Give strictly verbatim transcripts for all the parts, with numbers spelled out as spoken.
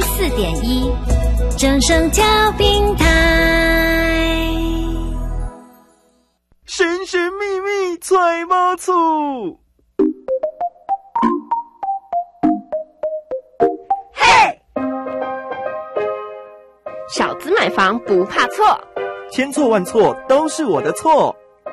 四点一，正声调频台。 神神秘秘揣猫醋。 嘿，小资买房不怕错， 千错万错都是我的错。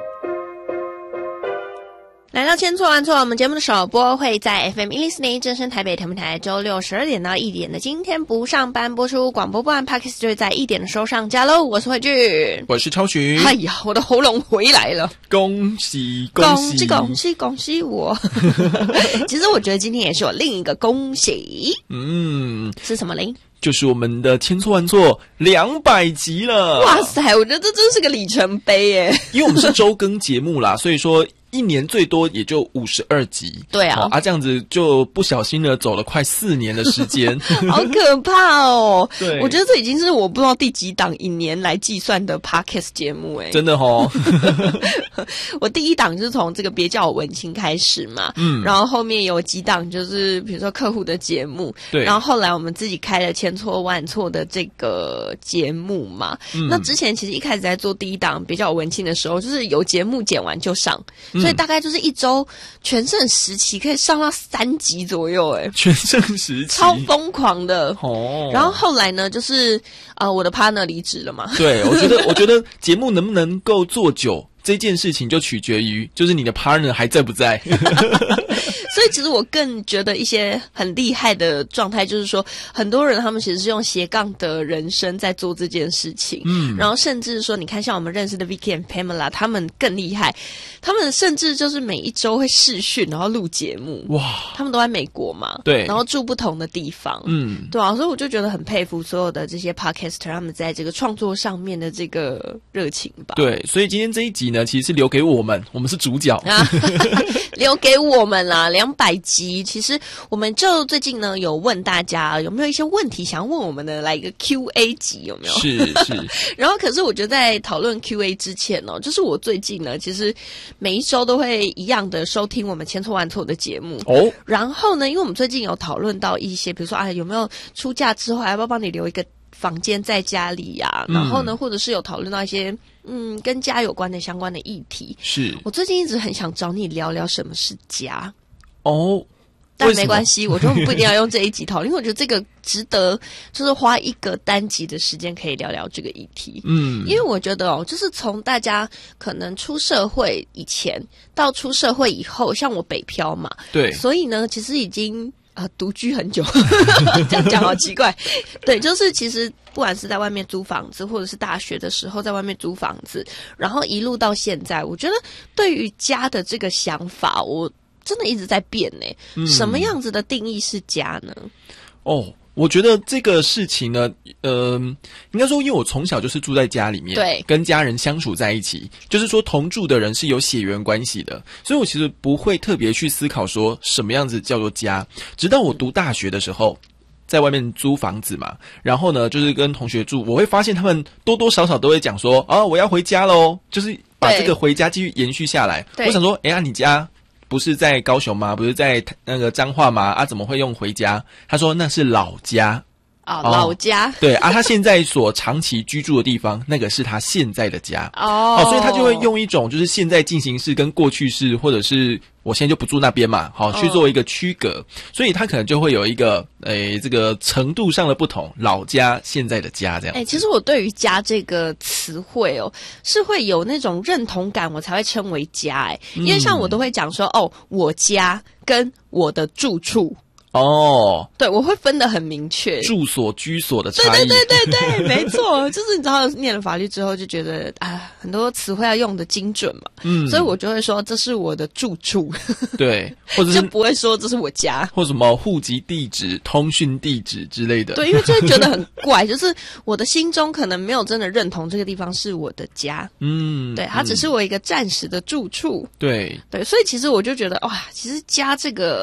来到千错万错，我们节目的首播会在 F M 一零四点一正声台北调频台，周六十二点到一点的今天不上班播出，广播播完 Podcast 就会在一点的时候上架喽。我是慧俊， 我是超群。 哎呀，我的喉咙回来了， 恭喜恭喜恭喜恭喜我！其实我觉得今天也是有另一个恭喜，嗯，是什么嘞？ 就是我们的千错万错两百集了。 哇塞，我觉得这真是个里程碑耶！ 因为我们是周更节目啦，所以说一年最多也就五十二集。 对啊， 哦、啊，这样子就不小心的走了快四年的时间， 好可怕哦！ 对， 我觉得这已经是我不知道第几档以年来计算的 Podcast 节目哎， 真的哦。 我第一档就是从这个别叫我文青开始嘛，嗯，然后后面有几档就是比如说客户的节目， 对， 然后后来我们自己开了千错万错的这个节目嘛，嗯、那之前其实一开始在做第一档别叫我文青的时候，就是有节目剪完就上。嗯，所以大概就是一周全盛时期可以上到三集左右，哎， 全盛时期超疯狂的哦。 然后后来呢，就是呃，我的 partner 离职了嘛。 对，我觉得，我觉得节目能不能够做久这件事情，就取决于就是你的 partner 还在不在。 所以其实我更觉得一些很厉害的状态，就是说很多人他们其实是用斜杠的人生在做这件事情，嗯，然后甚至说你看像我们认识的 Vicky and Pamela 他们更厉害，他们甚至就是每一周会视讯然后录节目，哇，他们都在美国嘛， 对， 然后住不同的地方，嗯，对啊，所以我就觉得很佩服所有的这些 podcaster 他们在这个创作上面的这个热情吧。 对，所以今天这一集呢，其实是留给我们，我们是主角啊， 留给我们啦，两百集，其实我们就最近呢有问大家有没有一些问题想要问我们的，来一个 Q A 集有没有？ 是是。 然后可是我觉得在讨论 Q A 之前呢、哦，就是我最近呢，其实每一周都会一样的收听我们千错万错的节目哦。然后呢，因为我们最近有讨论到一些，比如说啊，有没有出嫁之后要不要帮你留一个房间在家里呀、啊？然后呢，或者是有讨论到一些嗯跟家有关的相关的议题。 是我最近一直很想找你聊聊什么是家。 哦， 但没关系，我就不一定要用这一集讨论，因为我觉得这个值得，就是花一个单集的时间可以聊聊这个议题。嗯，因为我觉得哦，就是从大家可能出社会以前到出社会以后，像我北漂嘛， 对， 所以呢，其实已经啊、呃、独居很久，这样讲好奇怪。对，就是其实不管是在外面租房子，或者是大学的时候在外面租房子，然后一路到现在，我觉得对于家的这个想法，我真的一直在变呢、嗯。什么样子的定义是家呢？ 哦，我觉得这个事情呢，呃，应该说，因为我从小就是住在家里面， 对， 跟家人相处在一起，就是说同住的人是有血缘关系的，所以我其实不会特别去思考说什么样子叫做家。直到我读大学的时候，在外面租房子嘛，然后呢，就是跟同学住，我会发现他们多多少少都会讲说，啊，我要回家喽，就是把这个回家继续延续下来。我想说，哎呀，你家不是在高雄吗？不是在那个彰化吗？啊，怎么会用回家？他说那是老家。 哦，老家。 对啊，他现在所长期居住的地方，那个是他现在的家。哦，哦，所以他就会用一种就是现在进行式跟过去式，或者是我现在就不住那边嘛，好，去做一个区隔，哦，所以他可能就会有一个诶这个程度上的不同，老家现在的家这样。 诶，其实我对于家这个词汇哦，是会有那种认同感，我才会称为家。诶，因为像我都会讲说，嗯，哦，我家跟我的住处。哦，对，我会分得很明确， 住所、居所的差异。 对对对对对，没错，就是你知道，念了法律之后就觉得啊，很多词汇要用的精准嘛，嗯，所以我就会说这是我的住处， 对，或者是就不会说这是我家， 或什么户籍地址、通讯地址之类的。 对，因为就会觉得很怪，就是我的心中可能没有真的认同这个地方是我的家，嗯，对，它只是我一个暂时的住处， 对对，所以其实我就觉得哇，其实家这个。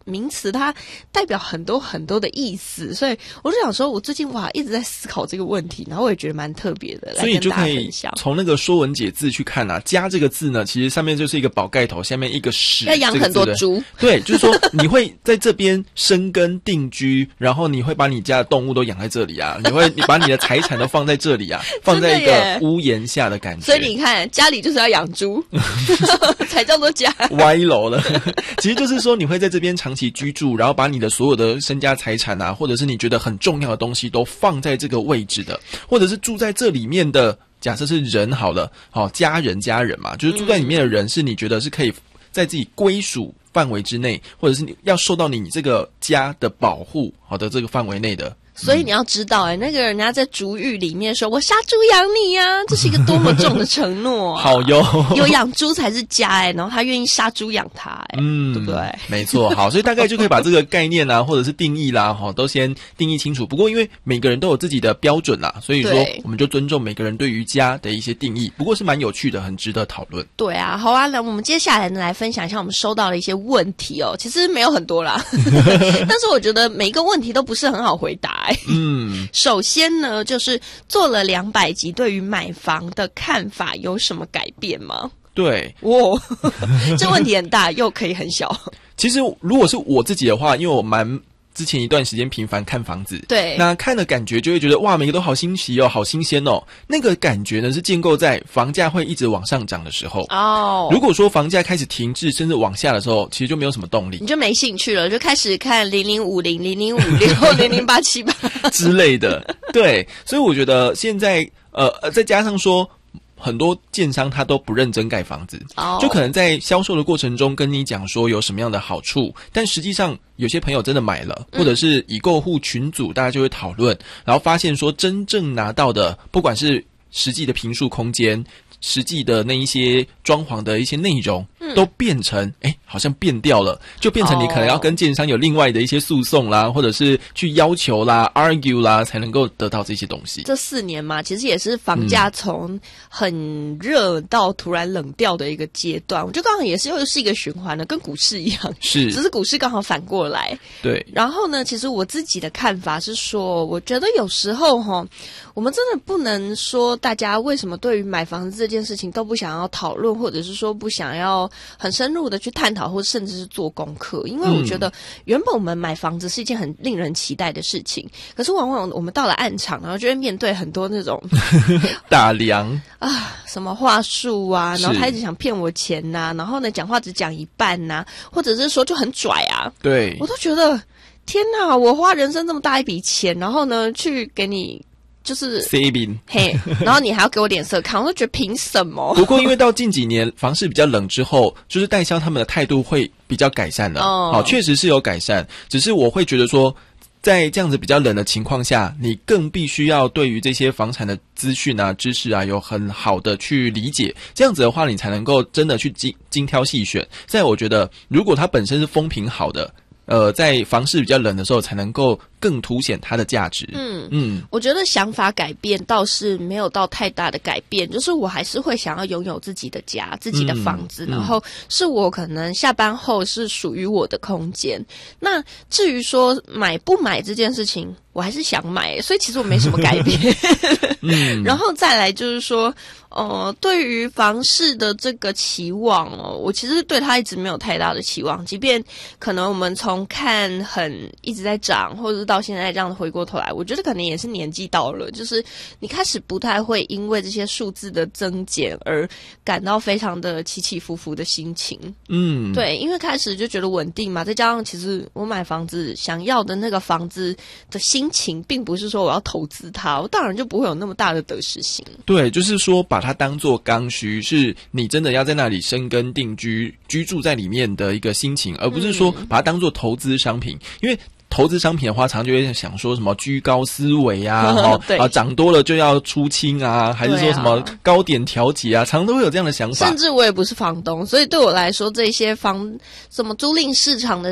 名词它代表很多很多的意思，所以我就想说我最近哇一直在思考这个问题，然后我也觉得蛮特别的， 所以就可以从那个说文解字去看啊，家这个字呢其实上面就是一个宝盖头，下面一个史， 要养很多猪， 对，就是说你会在这边生根定居，然后你会把你家的动物都养在这里啊，你会你把你的财产都放在这里啊放在一个屋檐下的感觉， 所以你看家里就是要养猪才叫做家， 歪楼了其实就是说你会在这边长期居住，然后把你的所有的身家财产啊，或者是你觉得很重要的东西都放在这个位置的，或者是住在这里面的，假设是人好了，好、哦、家人家人嘛，就是住在里面的人是你觉得是可以在自己归属范围之内，或者是你要受到你这个家的保护好的这个范围内的。 所以你要知道、欸，哎、嗯，那个人家在主语里面说“我杀猪养你呀、啊”，这是一个多么重的承诺、啊。好哟，有养猪才是家哎、欸，然后他愿意杀猪养他哎、欸，嗯，对不对？ 没错，好，所以大概就可以把这个概念啊，或者是定义啦，哈，都先定义清楚。不过因为每个人都有自己的标准啦，所以说我们就尊重每个人对于家的一些定义。不过是蛮有趣的，很值得讨论。 对啊，好啊，那我们接下来呢来分享一下我们收到的一些问题哦。其实没有很多啦，但是我觉得每一个问题都不是很好回答、欸。嗯，首先呢，就是做了两百集，对于买房的看法有什么改变吗？ 对， 哇，这问题很大，又可以很小。 其实如果是我自己的话，因为我蛮之前一段时间频繁看房子， 对， 那看的感觉就会觉得哇，每个都好新奇哦，好新鲜哦。那个感觉呢是建构在房价会一直往上涨的时候哦。如果说房价开始停滞甚至往下的时候，其实就没有什么动力， 你就没兴趣了，就开始看零零五零、零零五六、零零八七八之类的。对，所以我觉得现在呃呃，再加上说。很多建商他都不认真盖房子， oh. 就可能在销售的过程中跟你讲说有什么样的好处，但实际上有些朋友真的买了，或者是已购户群组大家就会讨论，然后发现说真正拿到的不管是实际的坪数空间，实际的那一些装潢的一些内容都变成诶好像变掉了，就变成你可能要跟建商有另外的一些诉讼啦，或者是去要求啦 argue 啦才能够得到这些东西。 这四年嘛，其实也是房价从很热到突然冷掉的一个阶段，我觉得刚好也是又是一个循环的，跟股市一样， 是， 只是股市刚好反过来。 对， 然后呢，其实我自己的看法是说，我觉得有时候齁，我们真的不能说大家为什么对于买房子这件事情都不想要讨论，或者是说不想要很深入的去探讨，或甚至是做功课。因为我觉得原本我们买房子是一件很令人期待的事情，可是往往我们到了案场，然后就会面对很多那种大梁啊，什么话术啊，然后他一直想骗我钱呐、啊，然后呢讲话只讲一半呐、啊，或者是说就很拽啊， 对， 我都觉得天哪，我花人生这么大一笔钱，然后呢去给你就是 saving 嘿，然后你还要给我脸色看，我都觉得凭什么？ 不过因为到近几年房市比较冷之后，就是代销他们的态度会比较改善了，哦，好，确实是有改善，只是我会觉得说，在这样子比较冷的情况下，你更必须要对于这些房产的资讯啊、知识啊，有很好的去理解，这样子的话，你才能够真的去精精挑细选。在我觉得，如果它本身是风评好的。呃，在房市比较冷的时候，才能够更凸显它的价值。嗯嗯，我觉得想法改变倒是没有到太大的改变，就是我还是会想要拥有自己的家、自己的房子，嗯、然后是我可能下班后是属于我的空间。那至于说买不买这件事情，我还是想买，所以其实我没什么改变。嗯，然后再来就是说，呃，对于房市的这个期望哦，我其实对它一直没有太大的期望，即便可能我们从看很一直在涨，或者是到现在这样回过头来，我觉得可能也是年纪到了，就是你开始不太会因为这些数字的增减而感到非常的起起伏伏的心情。嗯，对，因为开始就觉得稳定嘛，再加上其实我买房子想要的那个房子的心情，并不是说我要投资它，我当然就不会有那么大的得失心。 对，就是说把它当作刚需，是你真的要在那里生根定居，居住在里面的一个心情，而不是说把它当作投资商品，因为投资商品的话，常常就会想说什么居高思维啊，哦啊涨多了就要出清啊，还是说什么高点调节啊，常常都会有这样的想法。 甚至我也不是房东，所以对我来说，这些房什么租赁市场的